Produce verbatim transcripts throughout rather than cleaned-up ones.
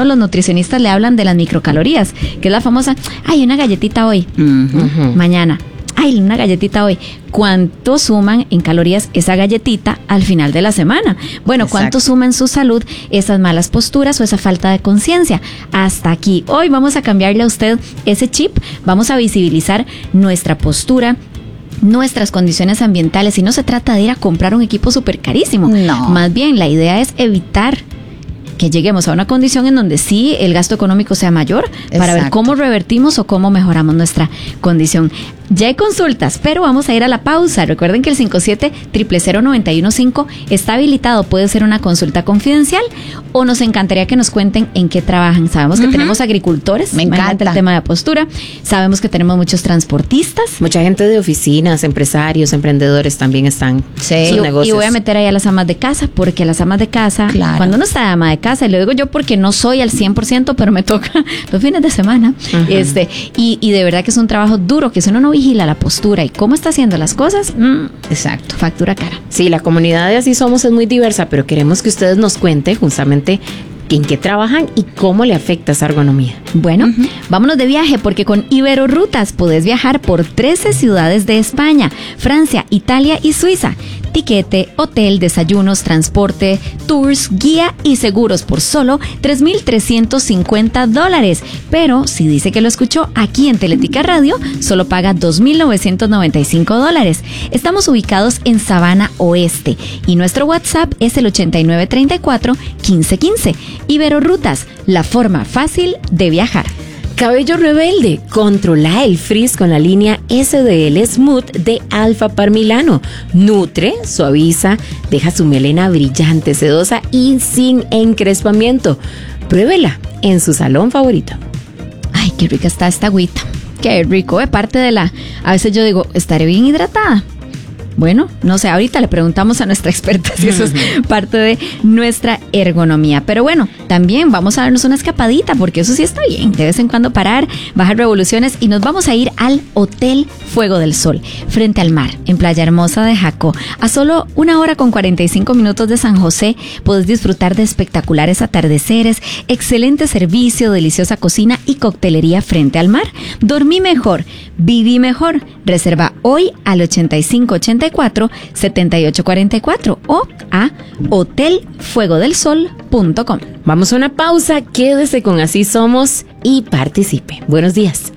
todos los nutricionistas le hablan de las microcalorías, que es la famosa, ay, una galletita hoy, uh-huh. mañana. Ay, una galletita hoy. ¿Cuánto suman en calorías esa galletita al final de la semana? Bueno, Exacto. ¿cuánto suma en su salud esas malas posturas o esa falta de conciencia? Hasta aquí. Hoy vamos a cambiarle a usted ese chip. Vamos a visibilizar nuestra postura, nuestras condiciones ambientales. Y no se trata de ir a comprar un equipo súper carísimo. No. Más bien, la idea es evitar que lleguemos a una condición en donde sí el gasto económico sea mayor. Exacto. Para ver cómo revertimos o cómo mejoramos nuestra condición. Ya hay consultas, pero vamos a ir a la pausa. Recuerden que el cinco siete cero cero cero nueve uno cinco está habilitado. Puede ser una consulta confidencial o nos encantaría que nos cuenten en qué trabajan. Sabemos que uh-huh. tenemos agricultores. Me encanta el tema de postura. Sabemos que tenemos muchos transportistas. Mucha gente de oficinas, empresarios, emprendedores también están sí. en sus negocios. Y voy a meter ahí a las amas de casa, porque las amas de casa, claro. cuando uno está ama de casa, y lo digo yo porque no soy al cien por ciento, pero me toca los fines de semana. Uh-huh. este y, y de verdad que es un trabajo duro, que si uno no vigila la postura y cómo está haciendo las cosas, mmm, exacto, factura cara. Sí, la comunidad de Así Somos es muy diversa, pero queremos que ustedes nos cuenten justamente en qué trabajan y cómo le afecta esa ergonomía. Bueno, uh-huh. vámonos de viaje, porque con Iberorrutas podés viajar por trece ciudades de España, Francia, Italia y Suiza. Tiquete, hotel, desayunos, transporte, tours, guía y seguros por solo tres mil trescientos cincuenta dólares. Pero si dice que lo escuchó aquí en Teletica Radio, solo paga dos mil novecientos noventa y cinco dólares. Estamos ubicados en Sabana Oeste y nuestro WhatsApp es el ochenta y nueve treinta y cuatro quince quince. Iberorrutas, la forma fácil de viajar. Cabello rebelde, controla el frizz con la línea S D L Smooth de Alfa Parmilano. Nutre, suaviza, deja su melena brillante, sedosa y sin encrespamiento. Pruébela en su salón favorito. Ay, qué rica está esta agüita. Qué rico, de parte de la... A veces yo digo, ¿estaré bien hidratada? Bueno, no sé, ahorita le preguntamos a nuestra experta si eso es parte de nuestra ergonomía. Pero bueno, también vamos a darnos una escapadita, porque eso sí está bien. De vez en cuando parar, bajar revoluciones, y nos vamos a ir al Hotel Fuego del Sol, frente al mar, en Playa Hermosa de Jacó. A solo una hora con cuarenta y cinco minutos de San José, puedes disfrutar de espectaculares atardeceres, excelente servicio, deliciosa cocina y coctelería frente al mar. Dormí mejor, viví mejor. Reserva hoy al ochenta y cinco ochenta y cuatro setenta y ocho cuarenta y cuatro o a hotel fuego del sol punto com. Vamos a una pausa, quédese con Así Somos y participe. Buenos días.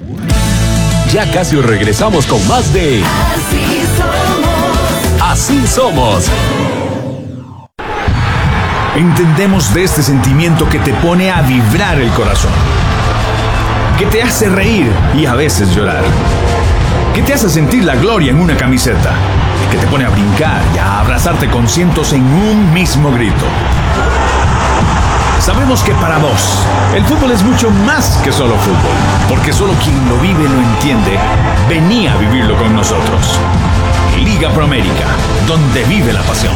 Ya casi regresamos con más de Así Somos. Así Somos. Entendemos de este sentimiento que te pone a vibrar el corazón, que te hace reír y a veces llorar, que te hace sentir la gloria en una camiseta, que te pone a brincar y a abrazarte con cientos en un mismo grito. Sabemos que para vos, el fútbol es mucho más que solo fútbol, porque solo quien lo vive lo entiende. Vení a vivirlo con nosotros. Liga Proamérica, donde vive la pasión.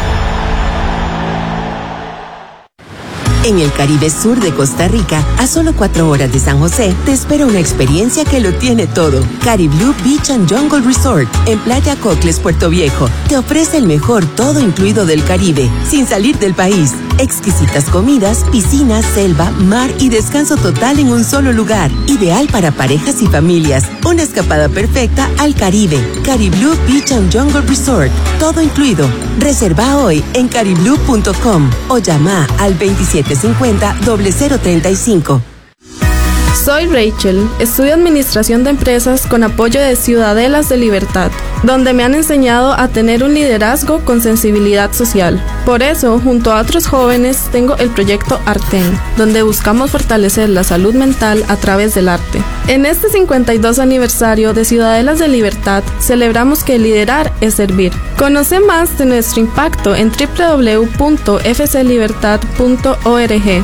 En el Caribe Sur de Costa Rica, a solo cuatro horas de San José, te espera una experiencia que lo tiene todo. Cariblú Beach and Jungle Resort, en Playa Cocles, Puerto Viejo, te ofrece el mejor todo incluido del Caribe, sin salir del país. Exquisitas comidas, piscinas, selva, mar y descanso total en un solo lugar. Ideal para parejas y familias. Una escapada perfecta al Caribe. Cariblú Beach and Jungle Resort, todo incluido. Reserva hoy en cariblú punto com o llama al veintisiete cincuenta cero cero treinta y cinco. Soy Rachel, estudio Administración de Empresas con apoyo de Ciudadelas de Libertad, donde me han enseñado a tener un liderazgo con sensibilidad social. Por eso, junto a otros jóvenes, tengo el proyecto Arten, donde buscamos fortalecer la salud mental a través del arte. En este cincuenta y dos aniversario de Ciudadelas de Libertad, celebramos que liderar es servir. Conoce más de nuestro impacto en doble u doble u doble u punto f c libertad punto org.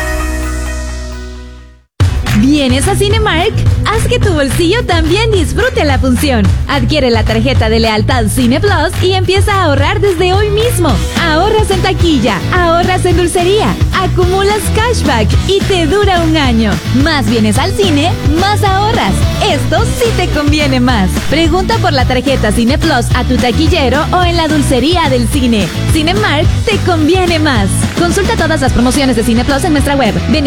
¿Vienes a Cinemark? Haz que tu bolsillo también disfrute la función. Adquiere la tarjeta de lealtad Cine Plus y empieza a ahorrar desde hoy mismo. Ahorras en taquilla, ahorras en dulcería, acumulas cashback y te dura un año. Más vienes al cine, más ahorras. Esto sí te conviene más. Pregunta por la tarjeta Cine Plus a tu taquillero o en la dulcería del cine. Cinemark te conviene más. Consulta todas las promociones de Cine Plus en nuestra web.